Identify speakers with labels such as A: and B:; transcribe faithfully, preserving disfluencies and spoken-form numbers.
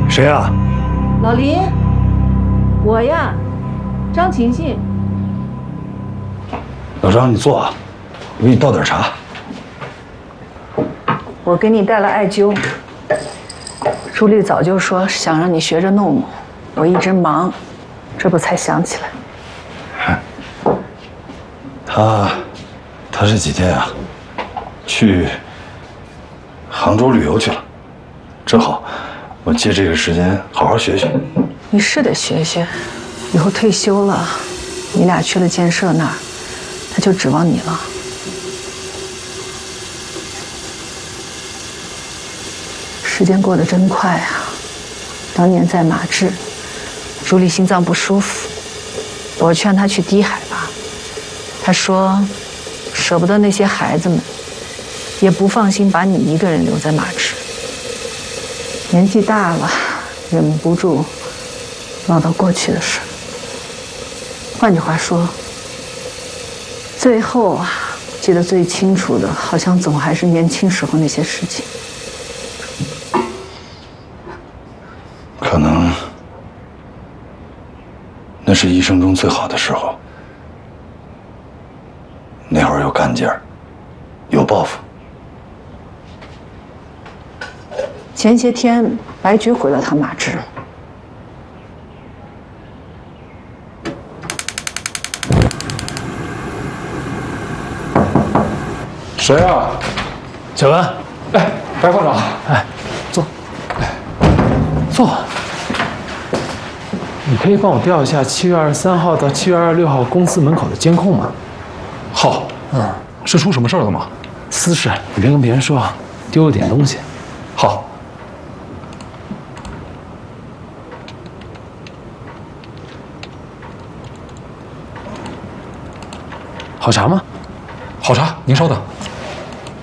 A: 谁啊？
B: 老林，我呀，张晴晴。
A: 老张，你坐啊，我给你倒点茶。
B: 我给你带了艾灸。朱莉早就说想让你学着弄弄，我一直忙，这不才想起来。
A: 他，他这几天啊，去杭州旅游去了，正好，我借这个时间好好学学。
B: 你是得学学，以后退休了，你俩去了建设那儿，他就指望你了。时间过得真快啊！当年在马治，朱莉心脏不舒服，我劝她去低海吧，她说舍不得那些孩子们，也不放心把你一个人留在马治。年纪大了，忍不住唠叨过去的事。换句话说，最后啊，记得最清楚的，好像总还是年轻时候那些事情。
A: 可能那是一生中最好的时候，那会儿有干劲儿，有抱负。
B: 前些天白菊回了趟马治，
C: 谁啊？
D: 小文，
C: 哎，白校长，
D: 哎，坐，哎，坐。你可以帮我调一下七月二十三号到七月二十六号公司门口的监控吗？
C: 好，嗯，是出什么事儿了吗？
D: 私事，你别跟别人说，丢了点东西。
C: 好。
D: 好茶吗？
C: 好茶，您稍等。